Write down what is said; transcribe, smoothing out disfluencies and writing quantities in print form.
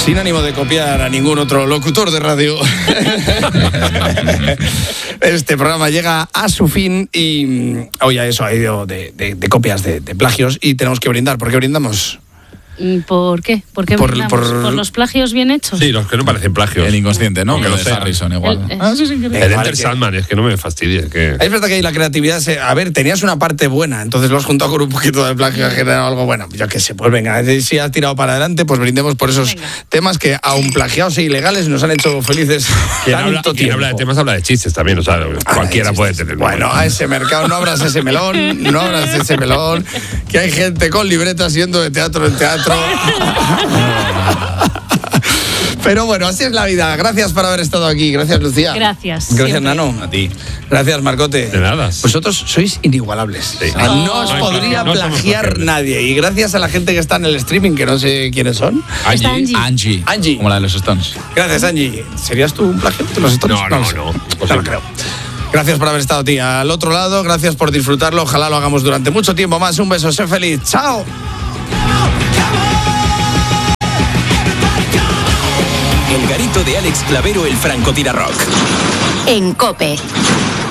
Sin ánimo de copiar a ningún otro locutor de radio, este programa llega a su fin y hoy a eso ha ido de copias, de plagios, y tenemos que brindar. ¿Por qué brindamos? ¿Por qué? ¿Por qué brindamos? ¿Por los plagios bien hechos? Sí, los que no parecen plagios. El inconsciente, ¿no? Que lo de Harrison igual. El Enter Sandman, es que no me fastidies. Es verdad que ahí la creatividad a ver, tenías una parte buena, entonces lo has juntado con un poquito de plagio, ha generado algo bueno. Ya que sé, pues venga, si has tirado para adelante, pues brindemos por esos temas que, aun plagiados e ilegales, nos han hecho felices tanto tiempo. Quien habla de temas habla de chistes también, o sea, cualquiera puede tener. Bueno, a ese mercado no abras ese melón, que hay gente con libretas yendo de teatro en teatro. Pero bueno, así es la vida. Gracias por haber estado aquí. Gracias, Lucía. Gracias. Gracias, Nano. A ti. Gracias, Marcote. De nada. Vosotros sois inigualables. Sí. No os podría plagiar nadie. Y gracias a la gente que está en el streaming, que no sé quiénes son. Angie. Como la de los Stones. Gracias, Angie. ¿Serías tú un plagio de los Stones? No. Pues no creo. Gracias por haber estado, tía. Al otro lado, gracias por disfrutarlo. Ojalá lo hagamos durante mucho tiempo más. Un beso, sé feliz. ¡Chao! El garito de Alex Clavero, el francotirador rock. En COPE.